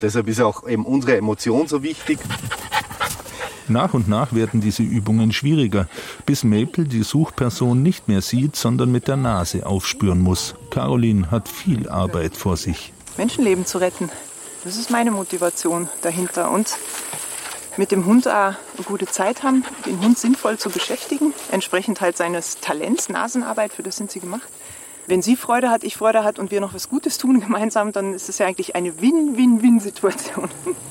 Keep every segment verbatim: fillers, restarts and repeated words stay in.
Deshalb ist auch eben unsere Emotion so wichtig. Nach und nach werden diese Übungen schwieriger, bis Maple die Suchperson nicht mehr sieht, sondern mit der Nase aufspüren muss. Caroline hat viel Arbeit vor sich. Menschenleben zu retten, das ist meine Motivation dahinter. Und mit dem Hund auch eine gute Zeit haben, den Hund sinnvoll zu beschäftigen, entsprechend halt seines Talents, Nasenarbeit, für das sind sie gemacht. Wenn sie Freude hat, ich Freude hat und wir noch was Gutes tun gemeinsam, dann ist es ja eigentlich eine Win-Win-Win-Situation.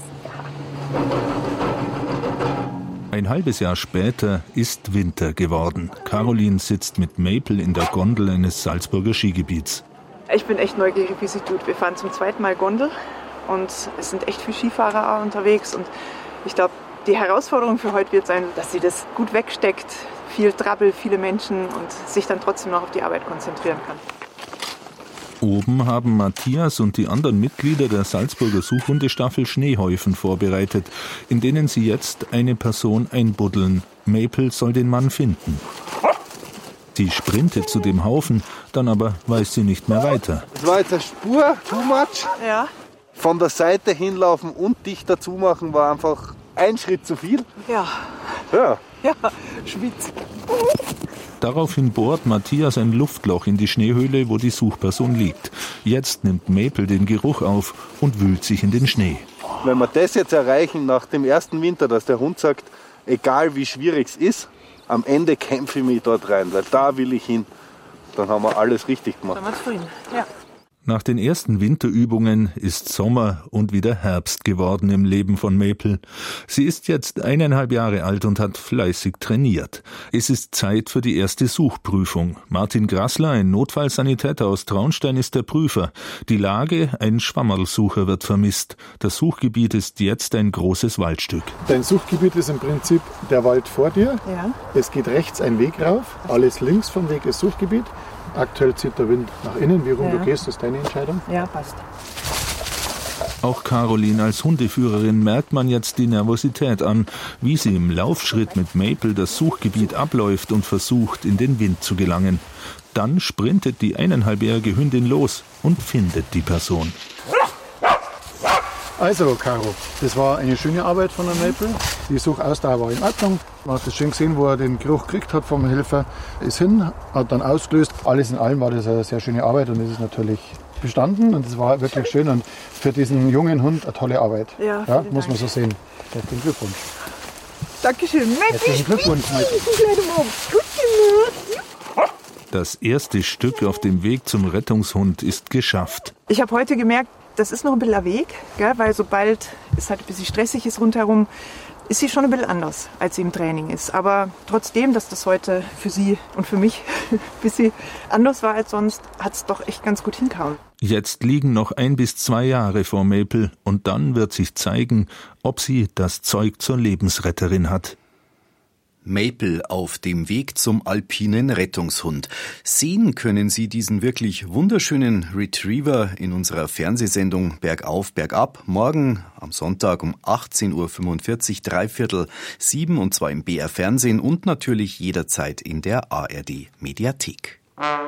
Ein halbes Jahr später ist Winter geworden. Caroline sitzt mit Maple in der Gondel eines Salzburger Skigebiets. Ich bin echt neugierig, wie sie tut. Wir fahren zum zweiten Mal Gondel und es sind echt viele Skifahrer auch unterwegs. Und ich glaube, die Herausforderung für heute wird sein, dass sie das gut wegsteckt, viel Trabbel, viele Menschen und sich dann trotzdem noch auf die Arbeit konzentrieren kann. Oben haben Matthias und die anderen Mitglieder der Salzburger Suchhundestaffel Schneehäufen vorbereitet, in denen sie jetzt eine Person einbuddeln. Maple soll den Mann finden. Sie sprintet zu dem Haufen, dann aber weiß sie nicht mehr weiter. Das war jetzt eine Spur, too much. Ja. Von der Seite hinlaufen und dichter zumachen war einfach ein Schritt zu viel. Ja. Ja. Ja, schwitz. Daraufhin bohrt Matthias ein Luftloch in die Schneehöhle, wo die Suchperson liegt. Jetzt nimmt Maple den Geruch auf und wühlt sich in den Schnee. Wenn wir das jetzt erreichen nach dem ersten Winter, dass der Hund sagt, egal wie schwierig es ist, am Ende kämpfe ich mich dort rein, weil da will ich hin. Dann haben wir alles richtig gemacht. Dann wird's Frieden. Ja. Nach den ersten Winterübungen ist Sommer und wieder Herbst geworden im Leben von Maple. Sie ist jetzt eineinhalb Jahre alt und hat fleißig trainiert. Es ist Zeit für die erste Suchprüfung. Martin Grassler, ein Notfallsanitäter aus Traunstein, ist der Prüfer. Die Lage: ein Schwammerlsucher wird vermisst. Das Suchgebiet ist jetzt ein großes Waldstück. Dein Suchgebiet ist im Prinzip der Wald vor dir. Ja. Es geht rechts ein Weg rauf, alles links vom Weg ist Suchgebiet. Aktuell zieht der Wind nach innen. Wie rum Ja. du gehst, ist deine Entscheidung. Ja, passt. Auch Caroline als Hundeführerin merkt man jetzt die Nervosität an, wie sie im Laufschritt mit Maple das Suchgebiet abläuft und versucht, in den Wind zu gelangen. Dann sprintet die eineinhalbjährige Hündin los und findet die Person. Also, Caro, das war eine schöne Arbeit von der Maple. Die Suchausdauer war in Ordnung. Man hat das schön gesehen, wo er den Geruch gekriegt hat vom Helfer. Ist hin, hat dann ausgelöst. Alles in allem war das eine sehr schöne Arbeit und es ist natürlich bestanden und es war wirklich schön und für diesen jungen Hund eine tolle Arbeit. Ja, ja muss Dank. man so sehen. Herzlichen Glückwunsch. Dankeschön. Herzlichen Glückwunsch. Das erste Stück auf dem Weg zum Rettungshund ist geschafft. Ich habe heute gemerkt, das ist noch ein bisschen ein Weg, gell, weil sobald es halt ein bisschen stressig ist rundherum, ist sie schon ein bisschen anders, als sie im Training ist. Aber trotzdem, dass das heute für sie und für mich ein bisschen anders war als sonst, hat es doch echt ganz gut hingehauen. Jetzt liegen noch ein bis zwei Jahre vor Maple und dann wird sich zeigen, ob sie das Zeug zur Lebensretterin hat. Maple auf dem Weg zum alpinen Rettungshund. Sehen können Sie diesen wirklich wunderschönen Retriever in unserer Fernsehsendung Bergauf, Bergab. Morgen am Sonntag um achtzehn Uhr fünfundvierzig, dreiviertel sieben und zwar im B R Fernsehen und natürlich jederzeit in der A R D Mediathek.